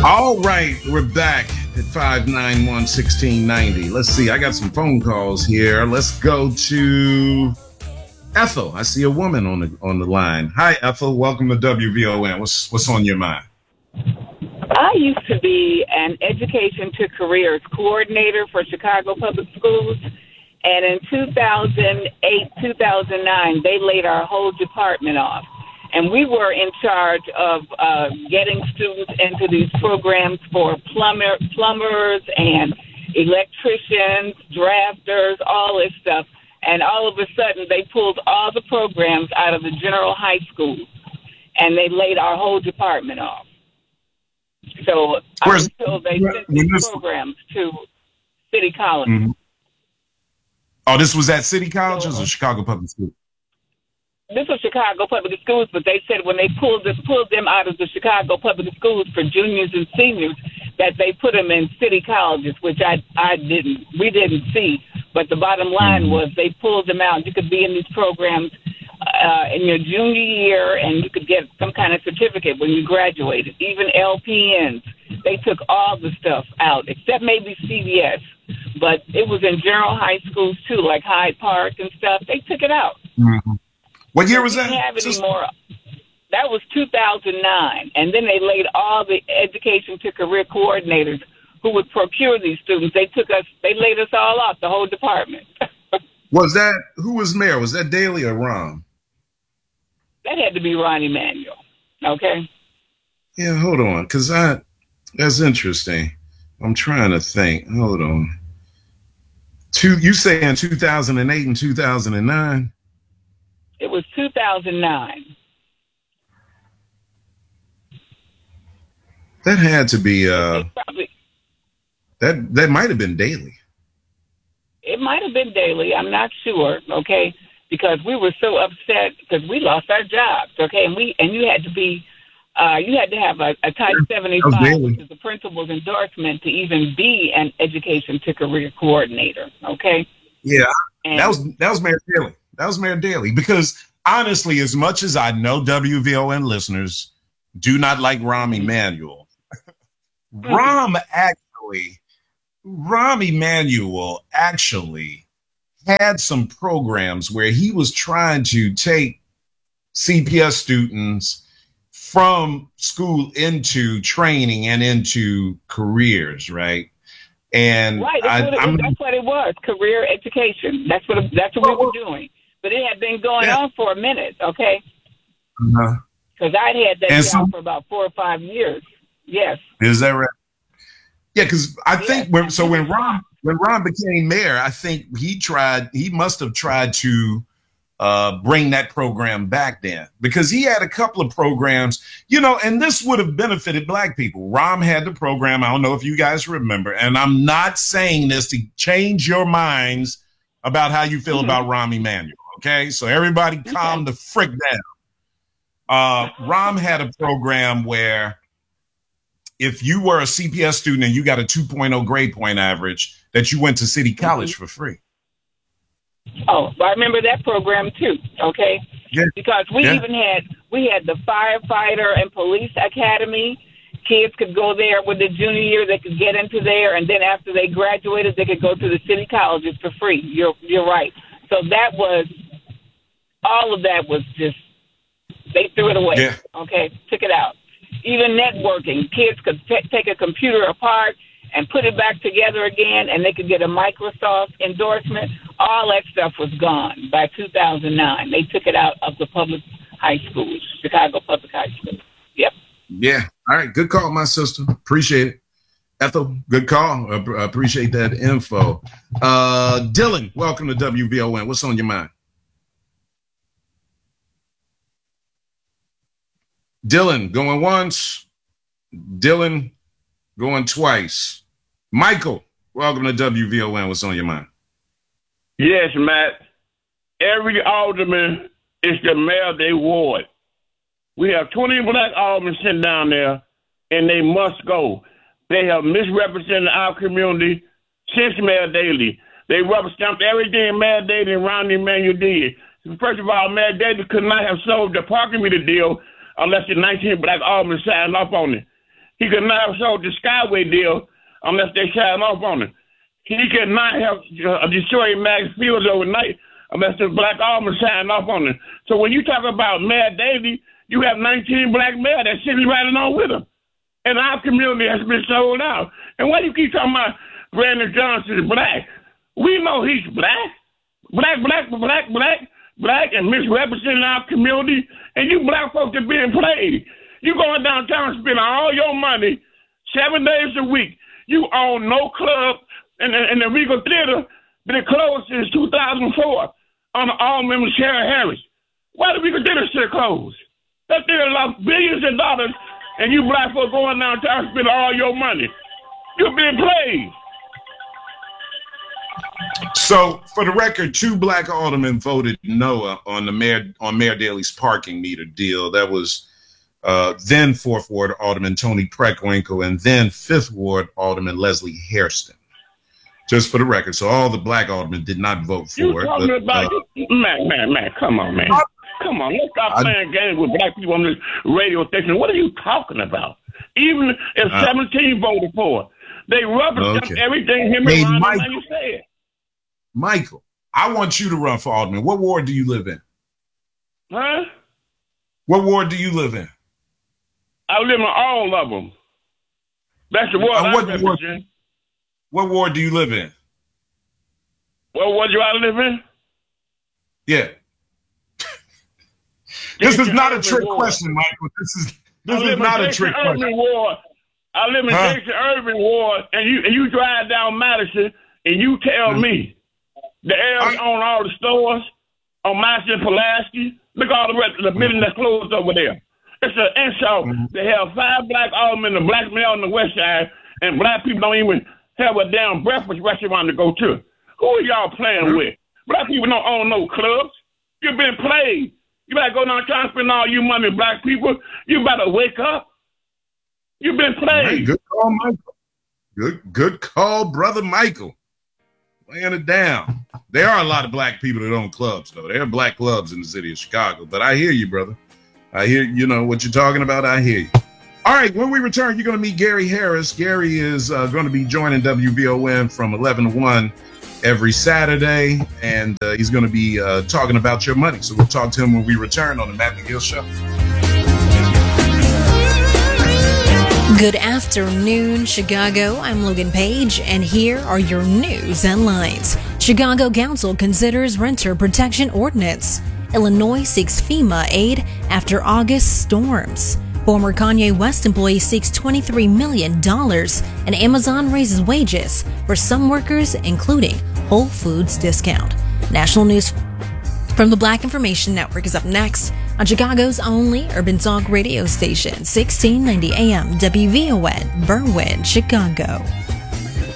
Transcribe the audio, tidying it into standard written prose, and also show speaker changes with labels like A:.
A: All right, we're back at 591-1690. Let's see, I got some phone calls here. Let's go to Ethel. I see a woman on the line. Hi, Ethel. Welcome to WVON. What's on your mind?
B: I used to be an education to careers coordinator for Chicago Public Schools, and in 2008, 2009, they laid our whole department off. And we were in charge of getting students into these programs for plumbers and electricians, drafters, all this stuff. And all of a sudden, they pulled all the programs out of the general high school, and they laid our whole department off. So until they sent these programs to City College.
A: Mm-hmm. Oh, this was at City Colleges or Chicago Public Schools?
B: This was Chicago Public Schools, but they said when they pulled them out of the Chicago Public Schools for juniors and seniors, that they put them in city colleges, which we didn't see. But the bottom line was they pulled them out. You could be in these programs in your junior year, and you could get some kind of certificate when you graduated. Even LPNs, they took all the stuff out, except maybe CVS. But it was in general high schools, too, like Hyde Park and stuff. They took it out.
A: Mm-hmm. What year was that?
B: We didn't have any more. That was 2009. And then they laid all the education to career coordinators who would procure these students. They laid us all off, the whole department.
A: Who was mayor? Was that Daley or Ron?
B: That had to be Ron Emanuel. Okay.
A: Yeah, hold on. That's interesting. I'm trying to think. Hold on. You say in 2008 and 2009?
B: It was 2009.
A: That had to be that might have been Daley.
B: It might have been Daley. I'm not sure. Okay, because we were so upset because we lost our jobs. Okay, and you had to be you had to have a Type 75, which is the principal's endorsement to even be an education to career coordinator. Okay.
A: Yeah, and that was Mayor Daley. That was Mayor Daley, because honestly, as much as I know WVON listeners do not like Rahm Emanuel, Rahm Emanuel actually had some programs where he was trying to take CPS students from school into training and into careers, right? And
B: right, that's what it was, career education. That's what we were doing. But it had been going on for a minute, okay? Because I'd had that job for about 4 or 5 years. Yes.
A: Is that right? Yeah, because I think when Ron became mayor, I think he must have tried to bring that program back then, because he had a couple of programs, and this would have benefited Black people. Rahm had the program. I don't know if you guys remember, and I'm not saying this to change your minds about how you feel about Rahm Emanuel. Okay, so everybody calm the frick down. Rahm had a program where if you were a CPS student and you got a 2.0 grade point average, that you went to City College for free.
B: Oh, I remember that program too. Okay, because we had the firefighter and police academy. Kids could go there with their junior year. They could get into there, and then after they graduated, they could go to the city colleges for free. You're right. So all of that was just, they threw it away. Yeah. Okay, took it out. Even networking, kids could take a computer apart and put it back together again, and they could get a Microsoft endorsement. All that stuff was gone by 2009. They took it out of the public high schools, Chicago Public High School. Yep.
A: Yeah. All right. Good call, my sister. Appreciate it. Ethel, good call. Appreciate that info. Dylan, welcome to WVON. What's on your mind? Dylan, going once. Dylan, going twice. Michael, welcome to WVON. What's on your mind?
C: Yes, Matt. Every alderman is the mayor of their ward. We have 20 Black aldermen sitting down there, and they must go. They have misrepresented our community since Mayor Daley. They rubber-stamped everything Mayor Daley and Ron Emanuel did. First of all, Mayor Daley could not have sold the parking meter deal unless the 19 Black aldermen signed off on it. He could not have sold the Skyway deal unless they sign off on it. He could not have destroyed Max Fields overnight unless the black alderman signed off on it. So when you talk about Mayor Daley, you have 19 black mayors that sitting right along with him. And our community has been sold out. And why you keep talking about Brandon Johnson is black? We know he's black. Black, and misrepresenting our community. And you black folks are being played. You going downtown spending all your money 7 days a week. You own no club in the Regal Theater, but it closed since 2004 on the all-member Sarah Harris. Why did Regal Theater still close? That theater lost billions of dollars, and you black folks going downtown spending all your money. You're being played.
A: So, for the record, 2 black aldermen voted no on Mayor Daley's parking meter deal. That was then 4th Ward Alderman Tony Preckwinkle and then 5th Ward Alderman Leslie Hairston. Just for the record. So all the black aldermen did not vote for
C: you
A: it.
C: Talking about man, come on, man. Come on, let's stop playing games with black people on this radio station. What are you talking about? Even if 17 voted for it, they rubber stamp everything him and Ron said.
A: Michael, I want you to run for alderman. What ward do you live in?
C: Huh?
A: What ward do you live in?
C: I live in all of them. That's the ward I represent.
A: What ward do you live in?
C: What ward do I live in?
A: Yeah. This is not a trick question, Michael. This is not a trick question.
C: Ward. I live in Jackson Urban Ward, and you drive down Madison, and you tell me the area on all the stores on Madison and Pulaski. Look at all the rest of the building that's closed over there. It's an insult to have 5 black aldermen and black men on the west side, and black people don't even have a damn breakfast restaurant to go to. Who are y'all playing with? Black people don't own no clubs. You've been played. You better go down trying to spend all your money, black people. You better wake up. You've been played.
A: Right, good call, Michael. Good call, brother Michael. Laying it down. There are a lot of black people that own clubs, though. There are black clubs in the city of Chicago. But I hear you, brother. I hear, what you're talking about. I hear you. All right, when we return, you're going to meet Gary Harris. Gary is going to be joining WVON from 11 to 1 every Saturday, and he's going to be talking about your money. So we'll talk to him when we return on the Matt McGill Show.
D: Good afternoon, Chicago. I'm Logan Page, and here are your news headlines. Chicago Council considers renter protection ordinance. Illinois seeks FEMA aid after August storms. Former Kanye West employee seeks $23 million, and Amazon raises wages for some workers, including Whole Foods discount. National news from the Black Information Network is up next on Chicago's only urban talk radio station, 1690 AM WVON, Berwyn, Chicago.